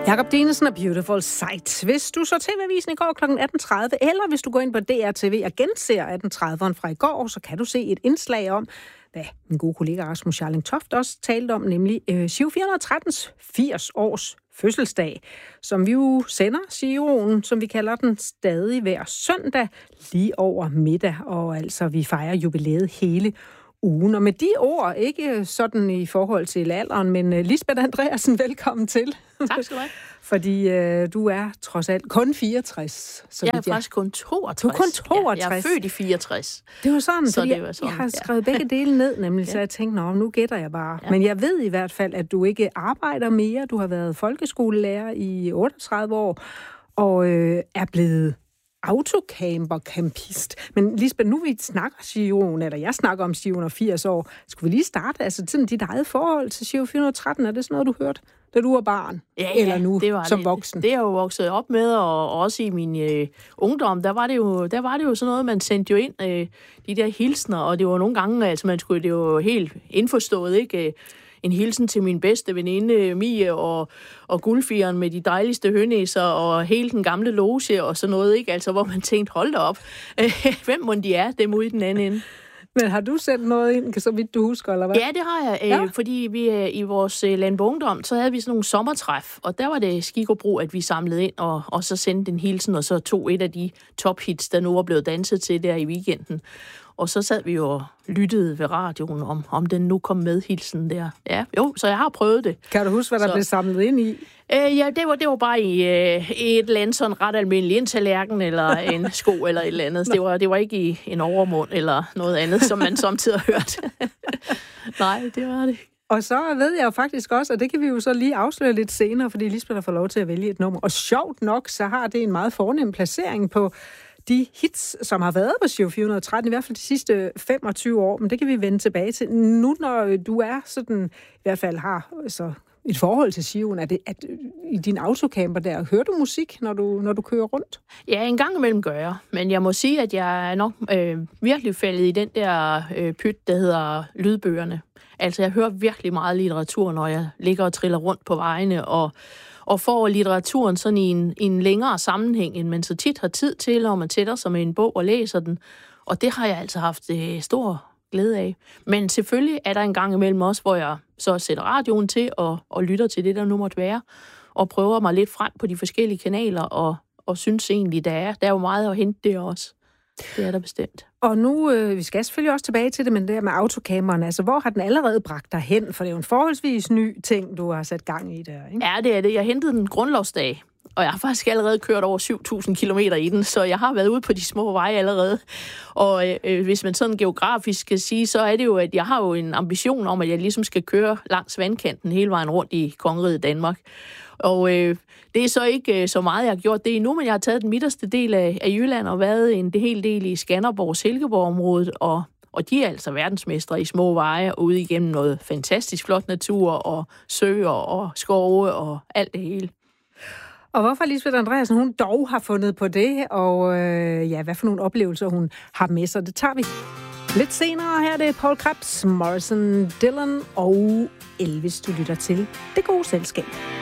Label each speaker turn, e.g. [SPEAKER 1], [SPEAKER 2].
[SPEAKER 1] Jakob Dinesen og Beautiful Sight. Hvis du så TV-avisen i går kl. 18.30, eller hvis du går ind på DRTV og genser 18.30'eren fra i går, så kan du se et indslag om, hvad min gode kollega Rasmus Scharling Toft også talte om, nemlig Giro 413's 80 års fødselsdag, som vi jo sender, Giroen, som vi kalder den, stadig hver søndag, lige over middag, og altså vi fejrer jubilæet hele ugen. Og med de ord, ikke sådan i forhold til alderen, men Lisbeth Andreasen, velkommen til.
[SPEAKER 2] Tak skal du have.
[SPEAKER 1] Fordi du er trods alt kun 64.
[SPEAKER 2] Så jeg er faktisk kun 62.
[SPEAKER 1] Du er kun 62?
[SPEAKER 2] Ja, jeg er født i 64.
[SPEAKER 1] Det var sådan,
[SPEAKER 2] så
[SPEAKER 1] det var sådan. Jeg har skrevet begge dele ned, nemlig, så jeg tænkte, nu gætter jeg bare. Ja. Men jeg ved i hvert fald, at du ikke arbejder mere. Du har været folkeskolelærer i 38 år, og er blevet autocamper-campist. Men Lisbeth, nu vi snakker Giroen, eller jeg snakker om Giroen og 80 år, skulle vi lige starte, altså sådan dit eget forhold til Giro 413, er det sådan noget, du hørte, da du var barn?
[SPEAKER 2] Ja,
[SPEAKER 1] eller nu
[SPEAKER 2] det var
[SPEAKER 1] som
[SPEAKER 2] det.
[SPEAKER 1] voksen?
[SPEAKER 2] Det er jeg jo vokset op med, og også i min ungdom, der var det jo sådan noget, man sendte jo ind, de der hilsner, og det var nogle gange, altså det var helt indforstået, ikke? En hilsen til min bedste veninde, Mie, og guldfireren med de dejligste hønæser, og hele den gamle loge, og sådan noget, ikke? Altså, hvor man tænkte, hold da op, hvem må de er, dem ude i den anden ende?
[SPEAKER 1] Men har du sendt noget ind, så vidt du husker, eller hvad?
[SPEAKER 2] Ja, det har jeg, fordi vi i vores landboungdom, så havde vi sådan nogle sommertræf, og der var det skik og brug, at vi samlede ind, og så sendte en hilsen, og så tog et af de tophits, der nu var blevet danset til der i weekenden. Og så sad vi jo og lyttede ved radioen, om den nu kom med, hilsen der. Ja, jo, så jeg har prøvet det.
[SPEAKER 1] Kan du huske, hvad der blev samlet ind i?
[SPEAKER 2] Ja, det var bare i et eller andet sådan ret almindeligt, en tallerken eller en sko eller et eller andet. Det var ikke i en overmund eller noget andet, som man samtidig har hørt. Nej, det var det.
[SPEAKER 1] Og så ved jeg jo faktisk også, og det kan vi jo så lige afsløre lidt senere, fordi Lisbeth har fået lov til at vælge et nummer. Og sjovt nok, så har det en meget fornem placering på de hits, som har været på Giro 413, i hvert fald de sidste 25 år, men det kan vi vende tilbage til. Nu, når du er sådan, i hvert fald har så et forhold til Giroen, at i din autocamper der, hører du musik, når du kører rundt?
[SPEAKER 2] Ja, en gang imellem gør jeg, men jeg må sige, at jeg er nok virkelig faldet i den der pyt, der hedder lydbøgerne. Altså, jeg hører virkelig meget litteratur, når jeg ligger og triller rundt på vejene, og får litteraturen sådan i en længere sammenhæng, end man så tit har tid til, og man sætter sig med en bog og læser den. Og det har jeg altså haft stor glæde af. Men selvfølgelig er der en gang imellem også, hvor jeg så sætter radioen til og lytter til det, der nu måtte være, og prøver mig lidt frem på de forskellige kanaler, og synes egentlig, der er jo meget at hente det også. Det er der bestemt.
[SPEAKER 1] Og nu, vi skal selvfølgelig også tilbage til det, men det her med autocamperen, altså hvor har den allerede bragt dig hen? For det er jo en forholdsvis ny ting, du har sat gang i der, ikke?
[SPEAKER 2] Ja, det er det. Jeg hentede den grundlovsdag, og jeg har faktisk allerede kørt over 7.000 kilometer i den, så jeg har været ude på de små veje allerede. Og hvis man sådan geografisk skal sige, så er det jo, at jeg har jo en ambition om, at jeg ligesom skal køre langs vandkanten hele vejen rundt i kongeriget Danmark. Og det er så ikke så meget, jeg har gjort det endnu, men jeg har taget den midterste del af Jylland og været en hel del i Skanderborg, Silkeborg-området, og de er altså verdensmestre i små veje ude igennem noget fantastisk flot natur og søer og skove og alt det hele.
[SPEAKER 1] Og hvorfor Lisbeth Andreasen, hun dog har fundet på det, og hvad for nogle oplevelser hun har med sig, det tager vi lidt senere. Her er det Paul Krebs, Morrison, Dylan og Elvis, du lytter til Det Gode Selskab.